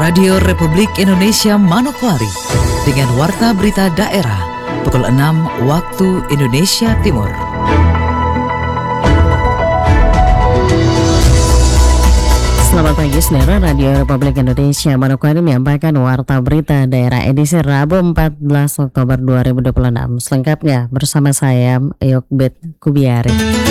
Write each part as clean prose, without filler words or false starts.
Radio Republik Indonesia Manokwari dengan Warta Berita Daerah pukul 6 waktu Indonesia Timur. Selamat pagi saudara, Radio Republik Indonesia Manokwari menyampaikan Warta Berita Daerah edisi Rabu 14 Oktober 2026. Selengkapnya bersama saya Yokbet Kubiari.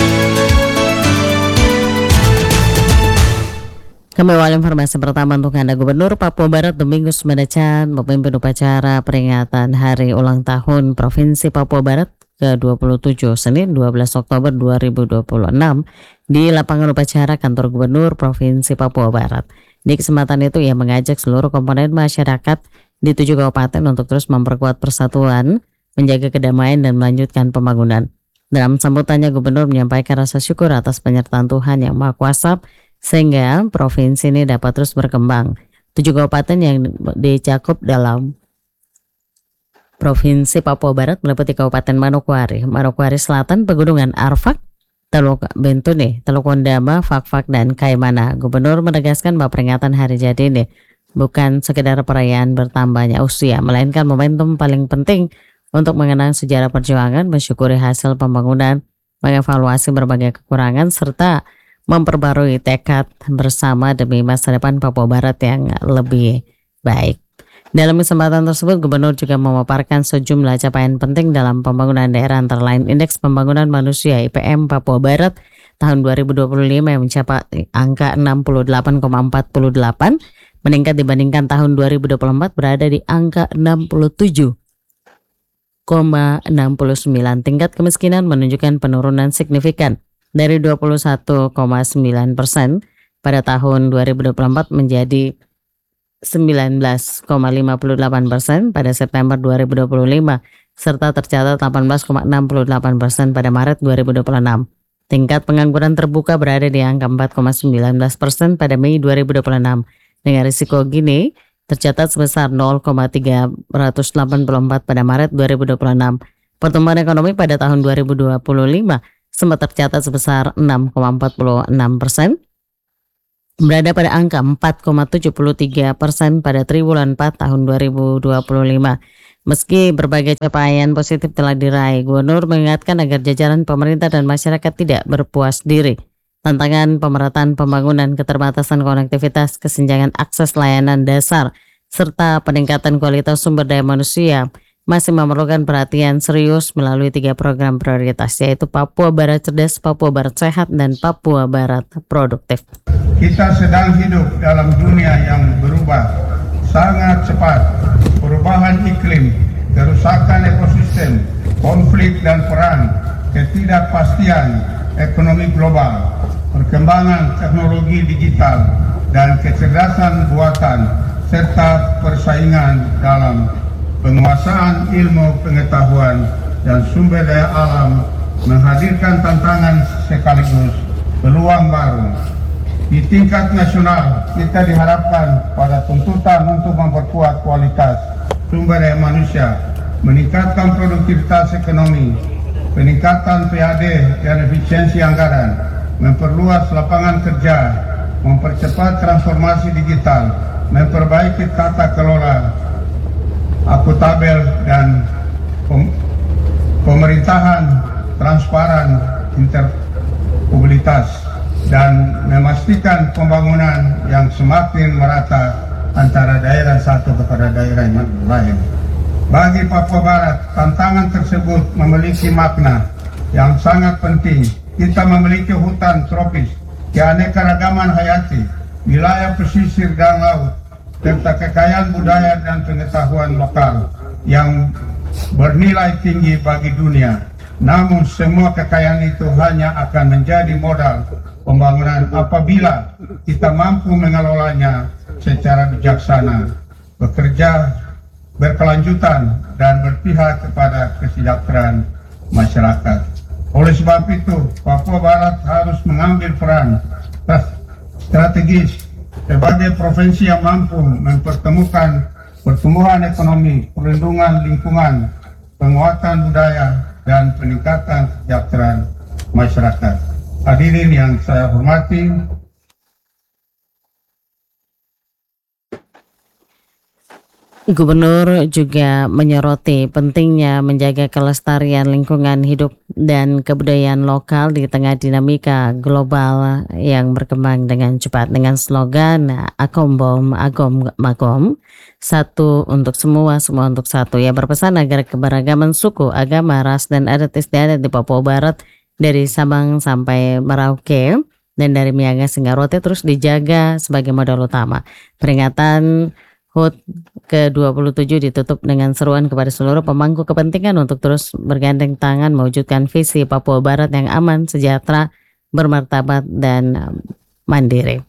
Kami awal informasi pertama untuk Anda. Gubernur Papua Barat Domingus Mendechan memimpin upacara peringatan Hari Ulang Tahun Provinsi Papua Barat ke-27 Senin 12 Oktober 2026 di lapangan upacara kantor Gubernur Provinsi Papua Barat. Di kesempatan itu ia mengajak seluruh komponen masyarakat di 7 kabupaten untuk terus memperkuat persatuan, menjaga kedamaian dan melanjutkan pembangunan. Dalam sambutannya, Gubernur menyampaikan rasa syukur atas penyertaan Tuhan Yang Maha Kuasa sehingga provinsi ini dapat terus berkembang. 7 kabupaten yang dicakup dalam Provinsi Papua Barat meliputi Kabupaten Manokwari, Manokwari Selatan, Pegunungan Arfak, Teluk Bentuni, Teluk Ondama, Fakfak, dan Kaimana. Gubernur menegaskan bahwa peringatan hari jadi ini bukan sekedar perayaan bertambahnya usia, melainkan momentum paling penting untuk mengenang sejarah perjuangan, mensyukuri hasil pembangunan, mengevaluasi berbagai kekurangan, serta memperbarui tekad bersama demi masa depan Papua Barat yang lebih baik. Dalam kesempatan tersebut, Gubernur juga memaparkan sejumlah capaian penting dalam pembangunan daerah, antara lain Indeks Pembangunan Manusia IPM Papua Barat tahun 2025 yang mencapai angka 68,48, meningkat dibandingkan tahun 2024 berada di angka 67,69. Tingkat kemiskinan menunjukkan penurunan signifikan dari 21,9% pada tahun 2024 menjadi 19,58% pada September 2025, serta tercatat 18,68% pada Maret 2026. Tingkat pengangguran terbuka berada di angka 4,19% pada Mei 2026. Dengan risiko Gini tercatat sebesar 0,384 pada Maret 2026. Pertumbuhan ekonomi pada tahun 2025 sempat tercatat sebesar 6,46%, berada pada angka 4,73% pada triwulan 4 tahun 2025. Meski berbagai capaian positif telah diraih, Gubernur mengingatkan agar jajaran pemerintah dan masyarakat tidak berpuas diri. Tantangan pemerataan pembangunan, keterbatasan konektivitas, kesenjangan akses layanan dasar, serta peningkatan kualitas sumber daya manusia masih memerlukan perhatian serius melalui 3 program prioritas, yaitu Papua Barat Cerdas, Papua Barat Sehat, dan Papua Barat Produktif. Kita sedang hidup dalam dunia yang berubah sangat cepat. Perubahan iklim, kerusakan ekosistem, konflik dan perang, ketidakpastian ekonomi global, perkembangan teknologi digital, dan kecerdasan buatan, serta persaingan dalam penguasaan ilmu pengetahuan dan sumber daya alam menghadirkan tantangan sekaligus peluang baru. Di tingkat nasional, kita diharapkan pada tuntutan untuk memperkuat kualitas sumber daya manusia, meningkatkan produktivitas ekonomi, peningkatan PAD dan efisiensi anggaran, memperluas lapangan kerja, mempercepat transformasi digital, memperbaiki tata kelola akuntabel dan pemerintahan transparan, interoperabilitas, dan memastikan pembangunan yang semakin merata antara daerah satu kepada daerah yang lain. Bagi Papua Barat, tantangan tersebut memiliki makna yang sangat penting. Kita memiliki hutan tropis, keanekaragaman hayati, wilayah pesisir dan laut, serta kekayaan budaya dan pengetahuan lokal yang bernilai tinggi bagi dunia. Namun semua kekayaan itu hanya akan menjadi modal pembangunan apabila kita mampu mengelolanya secara bijaksana, bekerja berkelanjutan, dan berpihak kepada kesejahteraan masyarakat. Oleh sebab itu, Papua Barat harus mengambil peran strategis sebagai provinsi yang mampu mempertemukan pertumbuhan ekonomi, perlindungan lingkungan, penguatan budaya, dan peningkatan kesejahteraan masyarakat. Hadirin yang saya hormati, Gubernur juga menyoroti pentingnya menjaga kelestarian lingkungan hidup dan kebudayaan lokal di tengah dinamika global yang berkembang dengan cepat dengan slogan Akom Bom Agom Magom, satu untuk semua, semua untuk satu. Ia berpesan agar keberagaman suku, agama, ras, dan adat istiadat di Papua Barat dari Sabang sampai Merauke dan dari Miangas hingga Rote terus dijaga sebagai modal utama. Peringatan HUT ke-27 ditutup dengan seruan kepada seluruh pemangku kepentingan untuk terus bergandeng tangan mewujudkan visi Papua Barat yang aman, sejahtera, bermartabat, dan mandiri.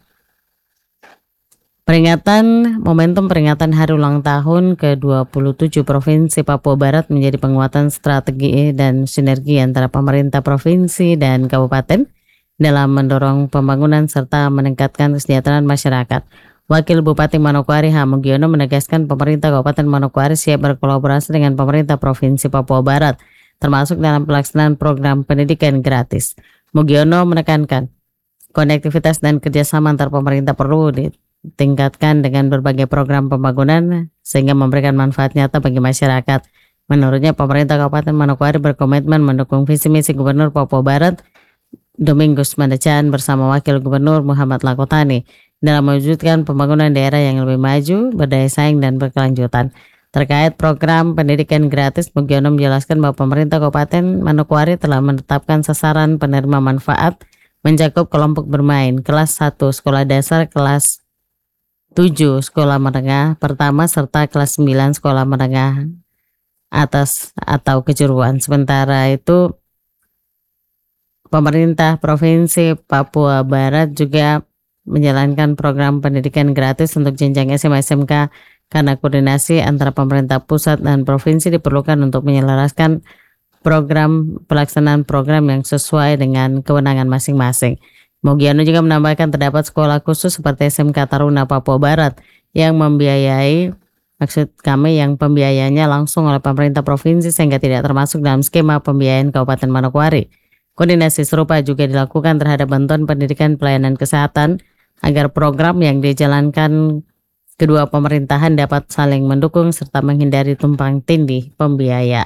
Momentum peringatan hari ulang tahun ke-27 Provinsi Papua Barat menjadi penguatan strategi dan sinergi antara pemerintah provinsi dan kabupaten dalam mendorong pembangunan serta meningkatkan kesejahteraan masyarakat. Wakil Bupati Manokwari H. Mugiono menegaskan pemerintah Kabupaten Manokwari siap berkolaborasi dengan pemerintah Provinsi Papua Barat, termasuk dalam pelaksanaan program pendidikan gratis. Mugiono menekankan konektivitas dan kerjasama antar pemerintah perlu ditingkatkan dengan berbagai program pembangunan sehingga memberikan manfaat nyata bagi masyarakat. Menurutnya, pemerintah Kabupaten Manokwari berkomitmen mendukung visi misi Gubernur Papua Barat Domingus Mandacan bersama Wakil Gubernur Muhammad Lakotani dalam mewujudkan pembangunan daerah yang lebih maju, berdaya saing, dan berkelanjutan. Terkait program pendidikan gratis, Mugiono menjelaskan bahwa pemerintah Kabupaten Manokwari telah menetapkan sasaran penerima manfaat mencakup kelompok bermain kelas 1 sekolah dasar, kelas 7 sekolah menengah pertama, serta kelas 9 sekolah menengah atas atau kejuruan. Sementara itu, pemerintah Provinsi Papua Barat juga menjalankan program pendidikan gratis untuk jenjang SMA SMK karena koordinasi antara pemerintah pusat dan provinsi diperlukan untuk menyelaraskan pelaksanaan program yang sesuai dengan kewenangan masing-masing. Mugiono juga menambahkan terdapat sekolah khusus seperti SMK Taruna Papua Barat yang pembiayanya langsung oleh pemerintah provinsi sehingga tidak termasuk dalam skema pembiayaan Kabupaten Manokwari. Koordinasi serupa juga dilakukan terhadap bantuan pendidikan pelayanan kesehatan agar program yang dijalankan kedua pemerintahan dapat saling mendukung serta menghindari tumpang tindih pembiayaan.